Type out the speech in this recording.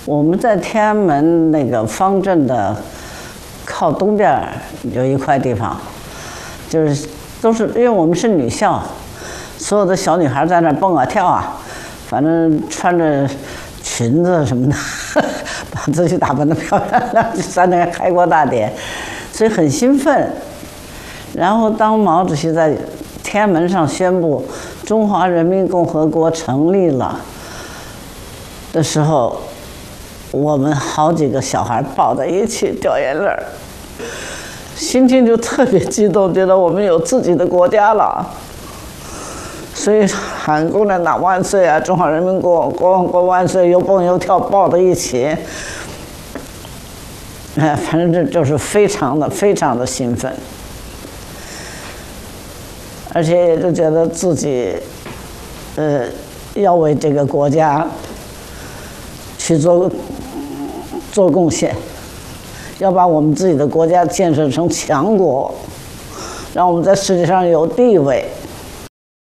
我们在天安门那个方阵的靠东边有一块地方，就是都是因为我们是女校，所有的小女孩在那蹦啊跳啊，反正穿着裙子什么的，把自己打扮得漂亮亮，在那个开国大典，所以很兴奋。然后当毛主席在天安门上宣布中华人民共和国成立了的时候，我们好几个小孩抱在一起掉眼泪，心情就特别激动，觉得我们有自己的国家了，所以喊共产党万岁啊，中华人民共和国万岁，又蹦又跳抱在一起，反正这就是非常的兴奋，而且也就觉得自己要为这个国家去做贡献，要把我们自己的国家建设成强国，让我们在世界上有地位。